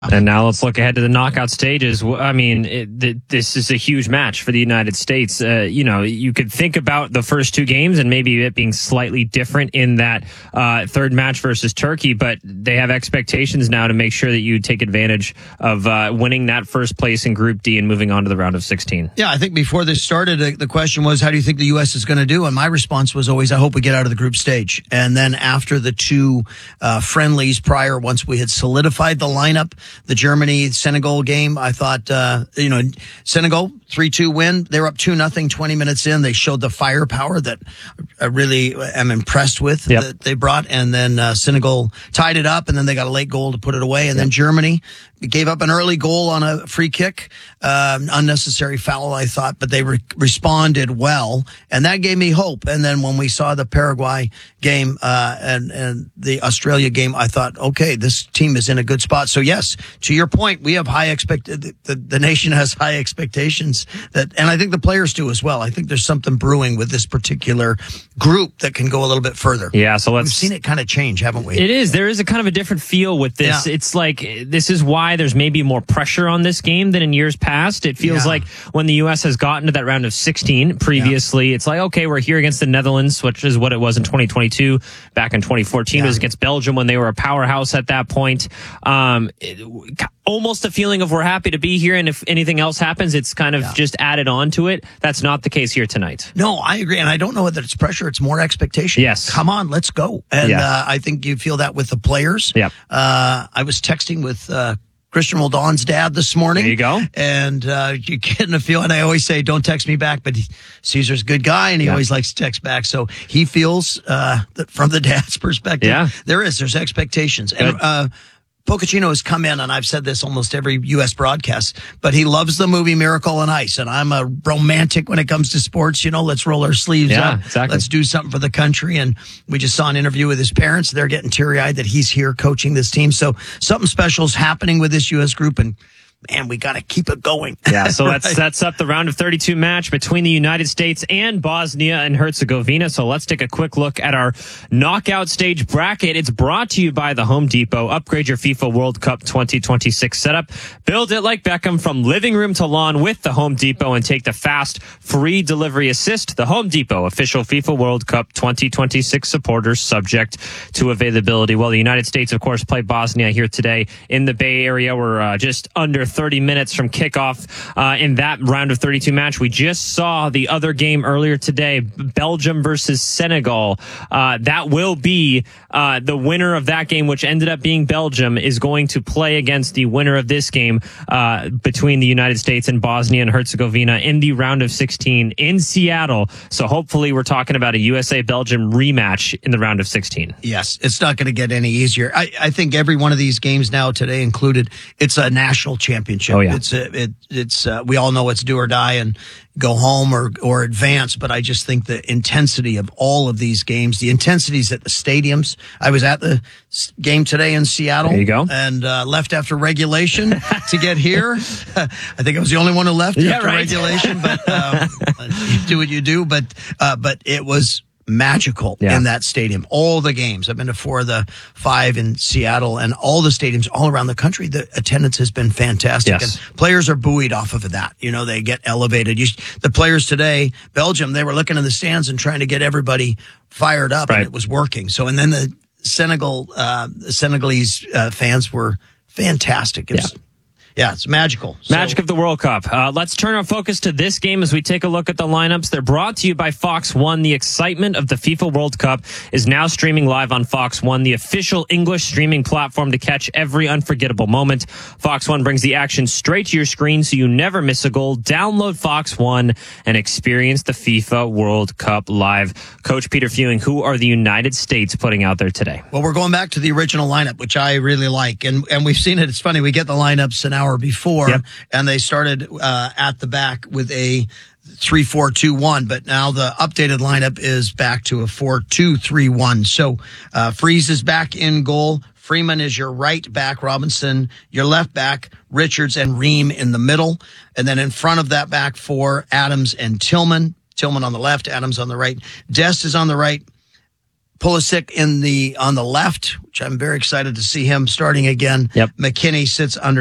And now let's look ahead to the knockout stages. I mean, this is a huge match for the United States. You could think about the first two games and maybe it being slightly different in that third match versus Turkey, but they have expectations now to make sure that you take advantage of winning that first place in Group D and moving on to the round of 16. Yeah, I think before this started, the question was, how do you think the U.S. is going to do? And my response was always, I hope we get out of the group stage. And then after the two friendlies prior, once we had solidified the lineup, the Germany-Senegal game, I thought, Senegal, 3-2 win. They were up 2-0 20 minutes in. They showed the firepower that I really am impressed with that they brought. And then Senegal tied it up, and then they got a late goal to put it away. And then Germany gave up an early goal on a free kick, unnecessary foul, I thought, but they responded well, and that gave me hope. And then when we saw the Paraguay game and the Australia game, I thought, okay, this team is in a good spot. So yes, to your point, we have the nation has high expectations and I think the players do as well. I think there's something brewing with this particular group that can go a little bit further. Yeah, so we've seen it kind of change, haven't we? It is. There is a kind of a different feel with this. Yeah. It's like, this is why there's maybe more pressure on this game than in years past. It feels like when the U.S. has gotten to that round of 16 previously, it's like, okay, we're here against the Netherlands, which is what it was in 2022. Back in 2014, it was against Belgium when they were a powerhouse at that point. Almost a feeling of we're happy to be here, and if anything else happens, it's kind of just added on to it. That's not the case here tonight. No, I agree, and I don't know whether it's pressure, it's more expectation. Yes. Come on, let's go. And I think you feel that with the players. Yep. I was texting with Christian Roldan's dad this morning. There you go. And you get in a feel, and I always say, don't text me back, but Caesar's a good guy, and he always likes to text back. So he feels that from the dad's perspective, there's expectations. Good. And Pochettino has come in, and I've said this almost every U.S. broadcast, but he loves the movie Miracle on Ice, and I'm a romantic when it comes to sports. Let's roll our sleeves up. Exactly. Let's do something for the country. And we just saw an interview with his parents. They're getting teary-eyed that he's here coaching this team. So something special is happening with this U.S. group, and man, we got to keep it going. Yeah, so that sets up the round of 32 match between the United States and Bosnia and Herzegovina. So let's take a quick look at our knockout stage bracket. It's brought to you by the Home Depot. Upgrade your FIFA World Cup 2026 setup. Build it like Beckham from living room to lawn with the Home Depot and take the fast, free delivery assist. The Home Depot, official FIFA World Cup 2026 supporters, subject to availability. Well, the United States, of course, play Bosnia here today in the Bay Area. We're just under 30 minutes from kickoff in that round of 32 match. We just saw the other game earlier today, Belgium versus Senegal. That will be the winner of that game, which ended up being Belgium, is going to play against the winner of this game between the United States and Bosnia and Herzegovina in the round of 16 in Seattle. So hopefully we're talking about a USA-Belgium rematch in the round of 16. Yes, it's not going to get any easier. I think every one of these games now, today included, it's a national championship. Oh, yeah. It's we all know it's do or die and go home or advance, but I just think the intensity of all of these games, the intensities at the stadiums. I was at the game today in Seattle. There you go. And left after regulation to get here. I think I was the only one who left after regulation, but you do what you do. But it was magical in that stadium. All the games. I've been to 4 of the 5 in Seattle, and all the stadiums all around the country. The attendance has been fantastic. Yes. And players are buoyed off of that. They get elevated. The players today, Belgium, they were looking in the stands and trying to get everybody fired up, and it was working. So, and then the Senegalese fans were fantastic. It's magical. Magic of the World Cup. Let's turn our focus to this game as we take a look at the lineups. They're brought to you by Fox One. The excitement of the FIFA World Cup is now streaming live on Fox One, the official English streaming platform to catch every unforgettable moment. Fox One brings the action straight to your screen so you never miss a goal. Download Fox One and experience the FIFA World Cup live. Coach Peter Fewing, who are the United States putting out there today? Well, we're going back to the original lineup, which I really like. And we've seen it. It's funny. We get the lineups an hour before, and they started at the back with a 3-4-2-1, but now the updated lineup is back to a 4-2-3-1. So Freeze is back in goal. Freeman is your right back. Robinson, your left back. Richards and Ream in the middle. And then in front of that back four, Adams and Tillman. Tillman on the left, Adams on the right. Dest is on the right. Pulisic on the left, which I'm very excited to see him starting again. Yep. McKinney sits under